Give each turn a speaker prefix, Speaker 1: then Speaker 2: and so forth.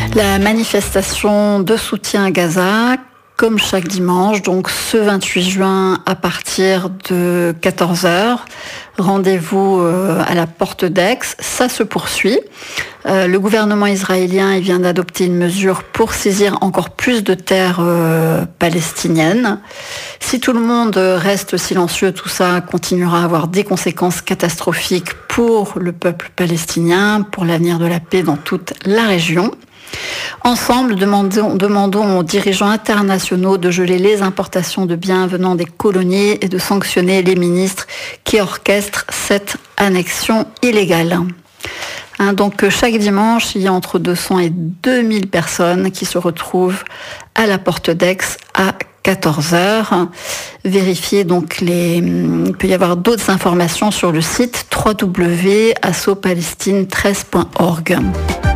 Speaker 1: La manifestation de soutien à Gaza, comme chaque dimanche, donc ce 28 juin à partir de 14h. Rendez-vous à la porte d'Aix, ça se poursuit. Le gouvernement israélien il vient d'adopter une mesure pour saisir encore plus de terres palestiniennes. Si tout le monde reste silencieux, tout ça continuera à avoir des conséquences catastrophiques pour le peuple palestinien, pour l'avenir de la paix dans toute la région. Ensemble, demandons aux dirigeants internationaux de geler les importations de biens venant des colonies et de sanctionner les ministres qui orchestrent cette annexion illégale. Donc chaque dimanche, il y a entre 200 et 2000 personnes qui se retrouvent à la porte d'Aix à 14h. Vérifiez donc il peut y avoir d'autres informations sur le site www.assopalestine13.org.